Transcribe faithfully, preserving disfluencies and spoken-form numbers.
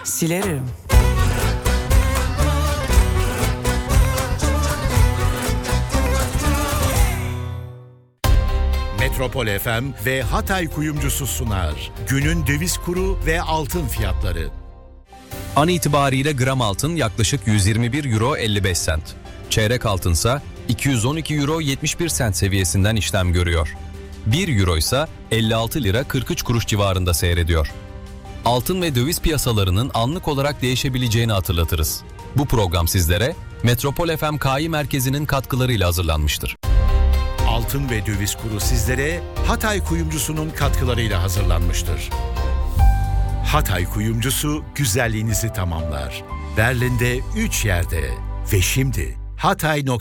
Silerim. Metropol F M ve Hatay Kuyumcusu sunar. Günün döviz kuru ve altın fiyatları. An itibariyle gram altın yaklaşık yüz yirmi bir euro elli beş sent. Çeyrek altınsa iki yüz on iki euro yetmiş bir sent seviyesinden işlem görüyor. bir euro ise elli altı lira kırk üç kuruş civarında seyrediyor. Altın ve döviz piyasalarının anlık olarak değişebileceğini hatırlatırız. Bu program sizlere Metropol F M K I Merkezi'nin katkılarıyla hazırlanmıştır. Altın ve döviz kuru sizlere Hatay Kuyumcusu'nun katkılarıyla hazırlanmıştır. Hatay Kuyumcusu güzelliğinizi tamamlar. Berlin'de üç yerde ve şimdi Hatay